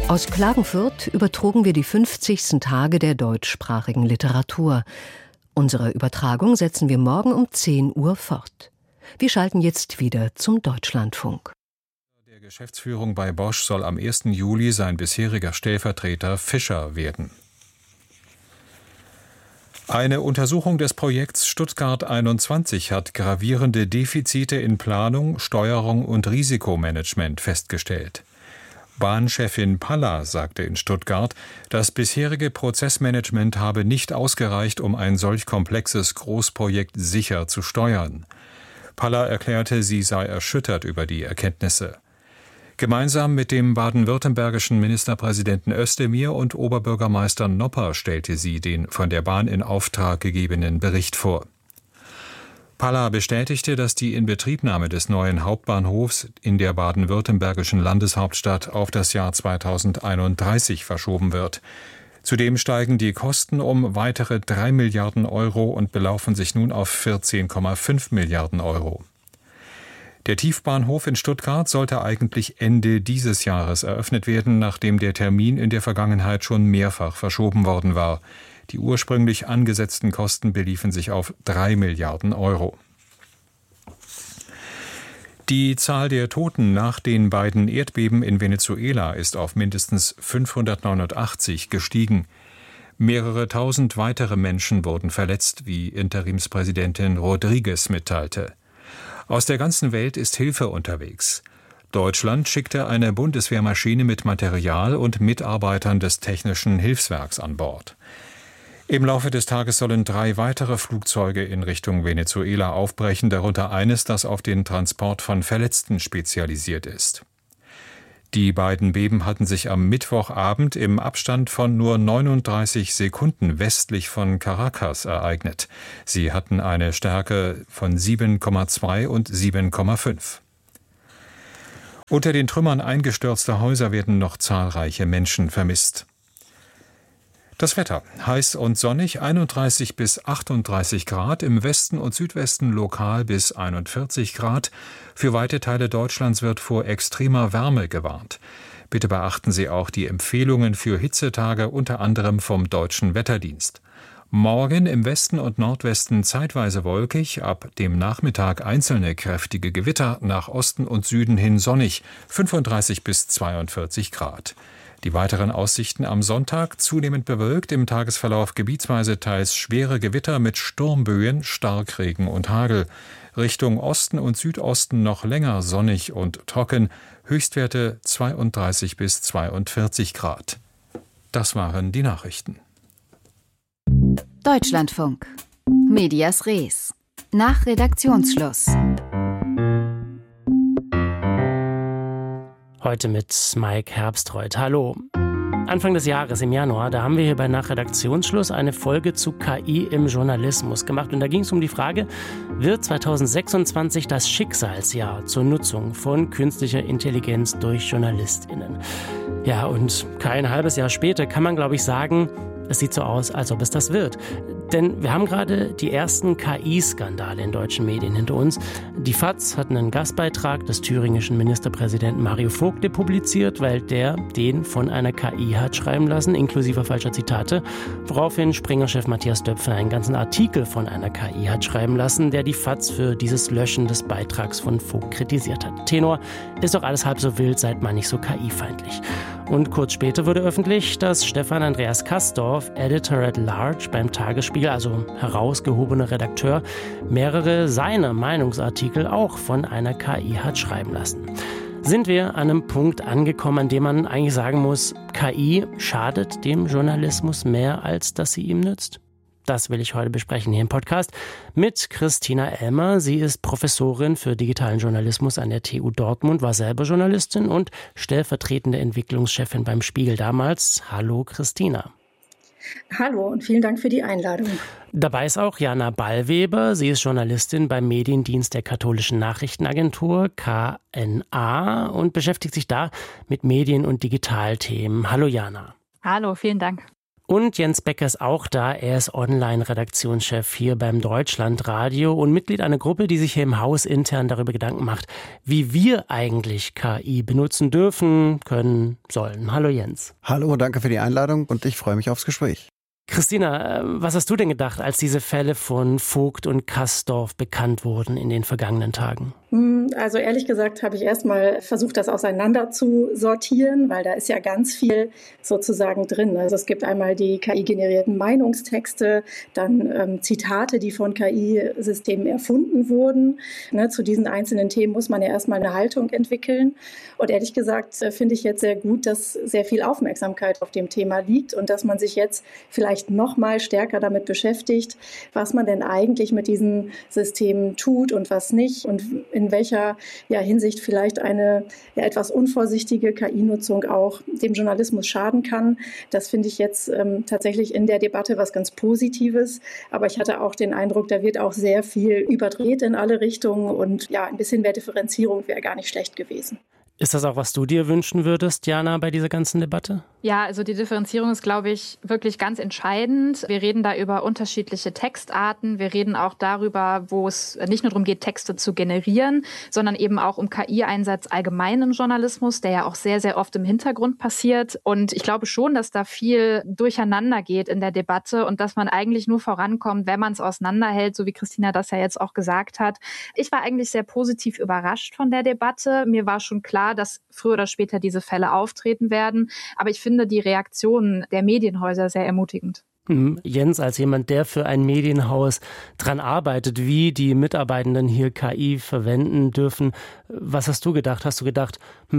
Aus Klagenfurt übertrugen wir die 50. Tage der deutschsprachigen Literatur. Unsere Übertragung setzen wir morgen um 10 Uhr fort. Wir schalten jetzt wieder zum Deutschlandfunk. Der Geschäftsführung bei Bosch soll am 1. Juli sein bisheriger Stellvertreter Fischer werden. Eine Untersuchung des Projekts Stuttgart 21 hat gravierende Defizite in Planung, Steuerung und Risikomanagement festgestellt. Bahnchefin Palla sagte in Stuttgart, das bisherige Prozessmanagement habe nicht ausgereicht, um ein solch komplexes Großprojekt sicher zu steuern. Palla erklärte, sie sei erschüttert über die Erkenntnisse. Gemeinsam mit dem baden-württembergischen Ministerpräsidenten Özdemir und Oberbürgermeister Nopper stellte sie den von der Bahn in Auftrag gegebenen Bericht vor. Palla bestätigte, dass die Inbetriebnahme des neuen Hauptbahnhofs in der baden-württembergischen Landeshauptstadt auf das Jahr 2031 verschoben wird. Zudem steigen die Kosten um weitere 3 Milliarden Euro und belaufen sich nun auf 14,5 Milliarden Euro. Der Tiefbahnhof in Stuttgart sollte eigentlich Ende dieses Jahres eröffnet werden, nachdem der Termin in der Vergangenheit schon mehrfach verschoben worden war. Die ursprünglich angesetzten Kosten beliefen sich auf 3 Milliarden Euro. Die Zahl der Toten nach den beiden Erdbeben in Venezuela ist auf mindestens 589 gestiegen. Mehrere tausend weitere Menschen wurden verletzt, wie Interimspräsidentin Rodriguez mitteilte. Aus der ganzen Welt ist Hilfe unterwegs. Deutschland schickte eine Bundeswehrmaschine mit Material und Mitarbeitern des Technischen Hilfswerks an Bord. Im Laufe des Tages sollen 3 weitere Flugzeuge in Richtung Venezuela aufbrechen, darunter eines, das auf den Transport von Verletzten spezialisiert ist. Die beiden Beben hatten sich am Mittwochabend im Abstand von nur 39 Sekunden westlich von Caracas ereignet. Sie hatten eine Stärke von 7,2 und 7,5. Unter den Trümmern eingestürzter Häuser werden noch zahlreiche Menschen vermisst. Das Wetter: heiß und sonnig, 31 bis 38 Grad, im Westen und Südwesten lokal bis 41 Grad. Für weite Teile Deutschlands wird vor extremer Wärme gewarnt. Bitte beachten Sie auch die Empfehlungen für Hitzetage, unter anderem vom Deutschen Wetterdienst. Morgen im Westen und Nordwesten zeitweise wolkig, ab dem Nachmittag einzelne kräftige Gewitter, nach Osten und Süden hin sonnig, 35 bis 42 Grad. Die weiteren Aussichten am Sonntag: zunehmend bewölkt, im Tagesverlauf gebietsweise teils schwere Gewitter mit Sturmböen, Starkregen und Hagel. Richtung Osten und Südosten noch länger sonnig und trocken, Höchstwerte 32 bis 42 Grad. Das waren die Nachrichten. Deutschlandfunk. Medias Res. Nach Redaktionsschluss. Heute mit Mike Herbstreuth. Hallo. Anfang des Jahres, im Januar, da haben wir hier bei Nach Redaktionsschluss eine Folge zu KI im Journalismus gemacht. Und da ging es um die Frage, wird 2026 das Schicksalsjahr zur Nutzung von künstlicher Intelligenz durch JournalistInnen? Ja, und kein halbes Jahr später kann man, glaube ich, sagen, es sieht so aus, als ob es das wird. Denn wir haben gerade die ersten KI-Skandale in deutschen Medien hinter uns. Die FAZ hat einen Gastbeitrag des thüringischen Ministerpräsidenten Mario Vogt publiziert, weil der den von einer KI hat schreiben lassen, inklusive falscher Zitate, woraufhin Springer-Chef Matthias Döpfner einen ganzen Artikel von einer KI hat schreiben lassen, der die FAZ für dieses Löschen des Beitrags von Vogt kritisiert hat. Tenor: ist doch alles halb so wild, seid mal nicht so KI-feindlich. Und kurz später wurde öffentlich, dass Stefan Andreas Kastorf, Editor at Large beim Tagesspiegel, also herausgehobener Redakteur, mehrere seiner Meinungsartikel auch von einer KI hat schreiben lassen. Sind wir an einem Punkt angekommen, an dem man eigentlich sagen muss, KI schadet dem Journalismus mehr, als dass sie ihm nützt? Das will ich heute besprechen hier im Podcast mit Christina Elmer. Sie ist Professorin für digitalen Journalismus an der TU Dortmund, war selber Journalistin und stellvertretende Entwicklungschefin beim Spiegel damals. Hallo Christina. Hallo und vielen Dank für die Einladung. Dabei ist auch Jana Ballweber. Sie ist Journalistin beim Mediendienst der katholischen Nachrichtenagentur KNA und beschäftigt sich da mit Medien- und Digitalthemen. Hallo Jana. Hallo, vielen Dank. Und Jens Becker ist auch da. Er ist Online-Redaktionschef hier beim Deutschlandradio und Mitglied einer Gruppe, die sich hier im Haus intern darüber Gedanken macht, wie wir eigentlich KI benutzen dürfen, können, sollen. Hallo Jens. Hallo, danke für die Einladung und ich freue mich aufs Gespräch. Christina, was hast du denn gedacht, als diese Fälle von Vogt und Kastorf bekannt wurden in den vergangenen Tagen? Also ehrlich gesagt habe ich erstmal versucht, das auseinander zu sortieren, weil da ist ja ganz viel sozusagen drin. Also es gibt einmal die KI-generierten Meinungstexte, dann Zitate, die von KI-Systemen erfunden wurden. Zu diesen einzelnen Themen muss man ja erstmal eine Haltung entwickeln. Und ehrlich gesagt finde ich jetzt sehr gut, dass sehr viel Aufmerksamkeit auf dem Thema liegt und dass man sich jetzt vielleicht noch mal stärker damit beschäftigt, was man denn eigentlich mit diesen Systemen tut und was nicht und in welcher Hinsicht vielleicht eine etwas unvorsichtige KI-Nutzung auch dem Journalismus schaden kann. Das finde ich jetzt tatsächlich in der Debatte was ganz Positives. Aber ich hatte auch den Eindruck, da wird auch sehr viel überdreht in alle Richtungen und ein bisschen mehr Differenzierung wäre gar nicht schlecht gewesen. Ist das auch, was du dir wünschen würdest, Jana, bei dieser ganzen Debatte? Ja, also die Differenzierung ist, glaube ich, wirklich ganz entscheidend. Wir reden da über unterschiedliche Textarten. Wir reden auch darüber, wo es nicht nur darum geht, Texte zu generieren, sondern eben auch um KI-Einsatz allgemein im Journalismus, der ja auch sehr, sehr oft im Hintergrund passiert. Und ich glaube schon, dass da viel durcheinander geht in der Debatte und dass man eigentlich nur vorankommt, wenn man es auseinanderhält, so wie Christina das ja jetzt auch gesagt hat. Ich war eigentlich sehr positiv überrascht von der Debatte. Mir war schon klar, dass früher oder später diese Fälle auftreten werden. Aber ich finde die Reaktionen der Medienhäuser sehr ermutigend. Jens, als jemand, der für ein Medienhaus dran arbeitet, wie die Mitarbeitenden hier KI verwenden dürfen, was hast du gedacht? Hast du gedacht,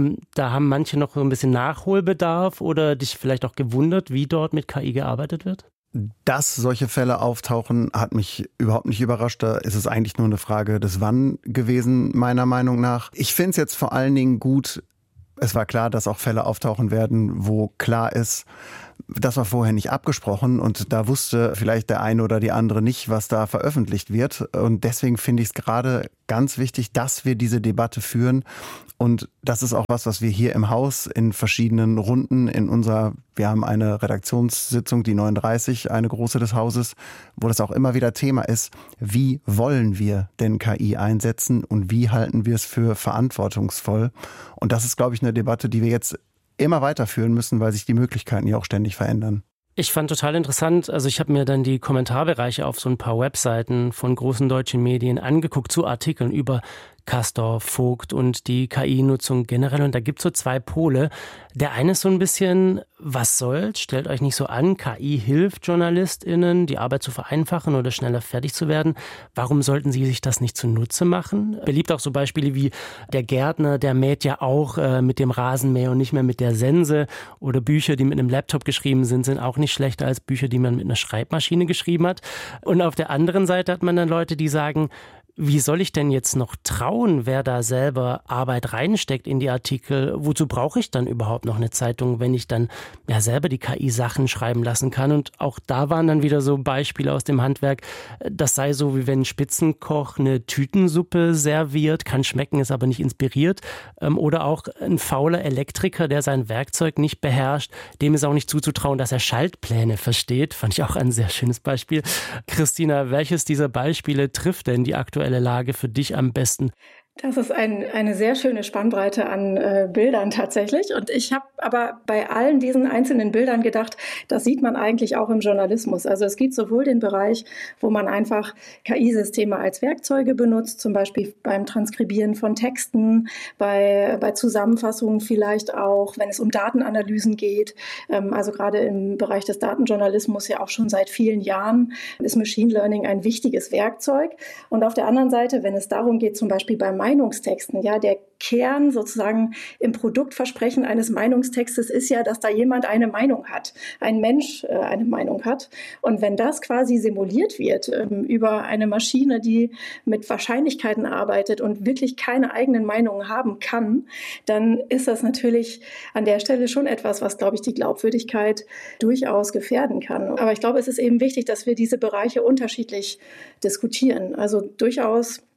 da haben manche noch so ein bisschen Nachholbedarf oder dich vielleicht auch gewundert, wie dort mit KI gearbeitet wird? Dass solche Fälle auftauchen, hat mich überhaupt nicht überrascht. Da ist es eigentlich nur eine Frage des Wann gewesen, meiner Meinung nach. Ich finde es jetzt vor allen Dingen gut, es war klar, dass auch Fälle auftauchen werden, wo klar ist, das war vorher nicht abgesprochen und da wusste vielleicht der eine oder die andere nicht, was da veröffentlicht wird. Und deswegen finde ich es gerade ganz wichtig, dass wir diese Debatte führen. Und das ist auch was wir hier im Haus in verschiedenen Runden wir haben eine Redaktionssitzung, die 39, eine große des Hauses, wo das auch immer wieder Thema ist. Wie wollen wir denn KI einsetzen und wie halten wir es für verantwortungsvoll? Und das ist, glaube ich, eine Debatte, die wir jetzt immer weiterführen müssen, weil sich die Möglichkeiten ja auch ständig verändern. Ich fand total interessant, also ich habe mir dann die Kommentarbereiche auf so ein paar Webseiten von großen deutschen Medien angeguckt zu Artikeln über Kastorf, Vogt und die KI-Nutzung generell. Und da gibt es so zwei Pole. Der eine ist so ein bisschen, was soll's? Stellt euch nicht so an, KI hilft JournalistInnen, die Arbeit zu vereinfachen oder schneller fertig zu werden. Warum sollten sie sich das nicht zunutze machen? Beliebt auch so Beispiele wie der Gärtner, der mäht ja auch mit dem Rasenmäher und nicht mehr mit der Sense. Oder Bücher, die mit einem Laptop geschrieben sind auch nicht schlechter als Bücher, die man mit einer Schreibmaschine geschrieben hat. Und auf der anderen Seite hat man dann Leute, die sagen, wie soll ich denn jetzt noch trauen, wer da selber Arbeit reinsteckt in die Artikel? Wozu brauche ich dann überhaupt noch eine Zeitung, wenn ich dann selber die KI-Sachen schreiben lassen kann? Und auch da waren dann wieder so Beispiele aus dem Handwerk. Das sei so, wie wenn ein Spitzenkoch eine Tütensuppe serviert, kann schmecken, ist aber nicht inspiriert. Oder auch ein fauler Elektriker, der sein Werkzeug nicht beherrscht, dem ist auch nicht zuzutrauen, dass er Schaltpläne versteht. Fand ich auch ein sehr schönes Beispiel. Christina, welches dieser Beispiele trifft denn die aktuelle Lage für dich am besten? Das ist eine sehr schöne Spannbreite an Bildern tatsächlich. Und ich habe aber bei allen diesen einzelnen Bildern gedacht, das sieht man eigentlich auch im Journalismus. Also es gibt sowohl den Bereich, wo man einfach KI-Systeme als Werkzeuge benutzt, zum Beispiel beim Transkribieren von Texten, bei Zusammenfassungen vielleicht auch, wenn es um Datenanalysen geht. Also gerade im Bereich des Datenjournalismus ja auch schon seit vielen Jahren ist Machine Learning ein wichtiges Werkzeug. Und auf der anderen Seite, wenn es darum geht, zum Beispiel beim Meinungstexten, der Kern sozusagen im Produktversprechen eines Meinungstextes ist ja, dass da jemand eine Meinung hat, ein Mensch eine Meinung hat. Und wenn das quasi simuliert wird über eine Maschine, die mit Wahrscheinlichkeiten arbeitet und wirklich keine eigenen Meinungen haben kann, dann ist das natürlich an der Stelle schon etwas, was, glaube ich, die Glaubwürdigkeit durchaus gefährden kann. Aber ich glaube, es ist eben wichtig, dass wir diese Bereiche unterschiedlich diskutieren. Also durchaus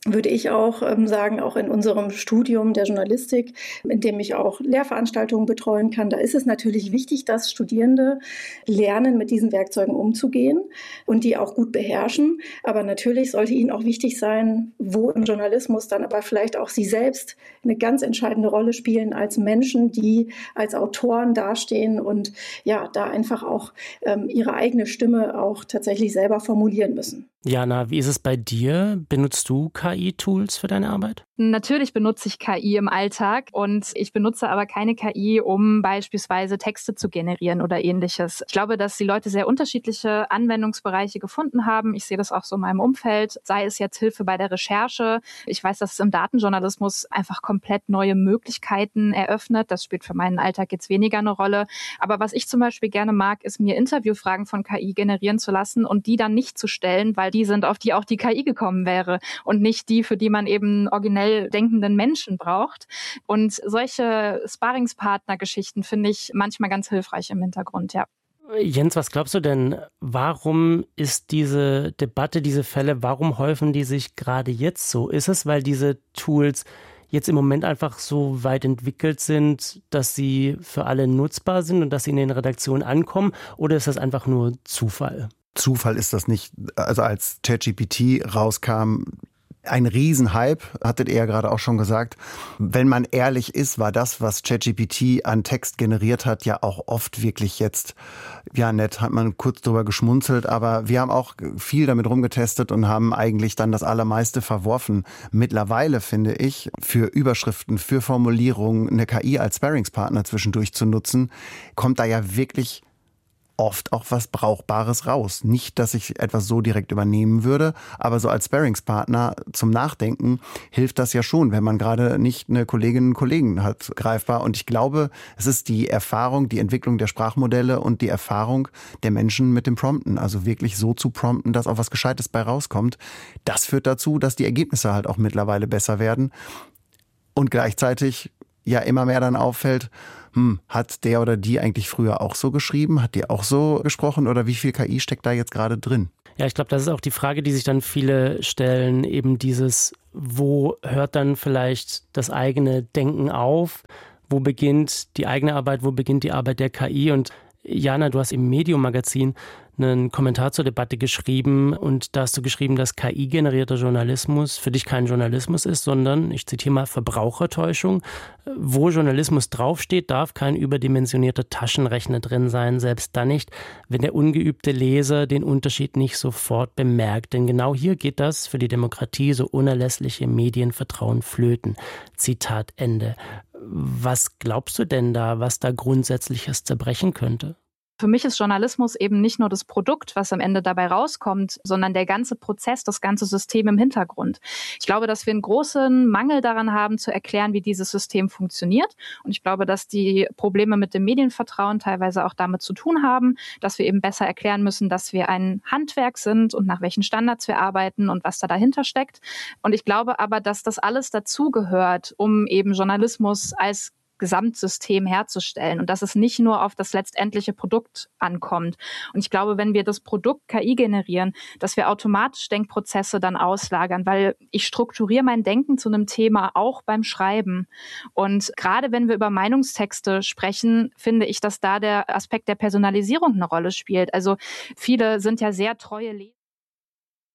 würde ich auch sagen, auch in unserem Studium der Journalistik, in dem ich auch Lehrveranstaltungen betreuen kann, da ist es natürlich wichtig, dass Studierende lernen, mit diesen Werkzeugen umzugehen und die auch gut beherrschen. Aber natürlich sollte ihnen auch wichtig sein, wo im Journalismus dann aber vielleicht auch sie selbst eine ganz entscheidende Rolle spielen als Menschen, die als Autoren dastehen und ja, da einfach auch ihre eigene Stimme auch tatsächlich selber formulieren müssen. Jana, wie ist es bei dir? Benutzt du KI-Tools für deine Arbeit? Natürlich benutze ich KI im Alltag und ich benutze aber keine KI, um beispielsweise Texte zu generieren oder ähnliches. Ich glaube, dass die Leute sehr unterschiedliche Anwendungsbereiche gefunden haben. Ich sehe das auch so in meinem Umfeld, sei es jetzt Hilfe bei der Recherche. Ich weiß, dass es im Datenjournalismus einfach komplett neue Möglichkeiten eröffnet. Das spielt für meinen Alltag jetzt weniger eine Rolle. Aber was ich zum Beispiel gerne mag, ist mir Interviewfragen von KI generieren zu lassen und die dann nicht zu stellen, weil die sind, auf die auch die KI gekommen wäre und nicht die, für die man eben originell denkenden Menschen braucht. Und solche Sparringspartner-Geschichten finde ich manchmal ganz hilfreich im Hintergrund, ja. Jens, was glaubst du denn, warum ist diese Debatte, diese Fälle, warum häufen die sich gerade jetzt so? Ist es, weil diese Tools jetzt im Moment einfach so weit entwickelt sind, dass sie für alle nutzbar sind und dass sie in den Redaktionen ankommen? Oder ist das einfach nur Zufall? Zufall ist das nicht. Also als ChatGPT rauskam, ein Riesenhype, hattet ihr ja gerade auch schon gesagt. Wenn man ehrlich ist, war das, was ChatGPT an Text generiert hat, ja auch oft wirklich jetzt, ja nett, hat man kurz drüber geschmunzelt, aber wir haben auch viel damit rumgetestet und haben eigentlich dann das Allermeiste verworfen. Mittlerweile finde ich, für Überschriften, für Formulierungen eine KI als Sparringspartner zwischendurch zu nutzen, kommt da ja wirklich oft auch was Brauchbares raus. Nicht, dass ich etwas so direkt übernehmen würde, aber so als Sparringspartner zum Nachdenken hilft das ja schon, wenn man gerade nicht eine Kollegin und Kollegen hat greifbar. Und ich glaube, es ist die Erfahrung, die Entwicklung der Sprachmodelle und die Erfahrung der Menschen mit dem Prompten. Also wirklich so zu prompten, dass auch was Gescheites bei rauskommt. Das führt dazu, dass die Ergebnisse halt auch mittlerweile besser werden. Und gleichzeitig ja immer mehr dann auffällt, hat der oder die eigentlich früher auch so geschrieben? Hat die auch so gesprochen? Oder wie viel KI steckt da jetzt gerade drin? Ja, ich glaube, das ist auch die Frage, die sich dann viele stellen, eben dieses, wo hört dann vielleicht das eigene Denken auf? Wo beginnt die eigene Arbeit? Wo beginnt die Arbeit der KI? Und Jana, du hast im Medium-Magazin einen Kommentar zur Debatte geschrieben und da hast du geschrieben, dass KI-generierter Journalismus für dich kein Journalismus ist, sondern, ich zitiere mal, Verbrauchertäuschung. Wo Journalismus draufsteht, darf kein überdimensionierter Taschenrechner drin sein, selbst dann nicht, wenn der ungeübte Leser den Unterschied nicht sofort bemerkt. Denn genau hier geht das für die Demokratie so unerlässliche Medienvertrauen flöten. Zitat Ende. Was glaubst du denn da, was da Grundsätzliches zerbrechen könnte? Für mich ist Journalismus eben nicht nur das Produkt, was am Ende dabei rauskommt, sondern der ganze Prozess, das ganze System im Hintergrund. Ich glaube, dass wir einen großen Mangel daran haben, zu erklären, wie dieses System funktioniert. Und ich glaube, dass die Probleme mit dem Medienvertrauen teilweise auch damit zu tun haben, dass wir eben besser erklären müssen, dass wir ein Handwerk sind und nach welchen Standards wir arbeiten und was da dahinter steckt. Und ich glaube aber, dass das alles dazugehört, um eben Journalismus als Gesamtsystem herzustellen und dass es nicht nur auf das letztendliche Produkt ankommt. Und ich glaube, wenn wir das Produkt KI generieren, dass wir automatisch Denkprozesse dann auslagern, weil ich strukturiere mein Denken zu einem Thema auch beim Schreiben. Und gerade wenn wir über Meinungstexte sprechen, finde ich, dass da der Aspekt der Personalisierung eine Rolle spielt. Also viele sind ja sehr treue Leser.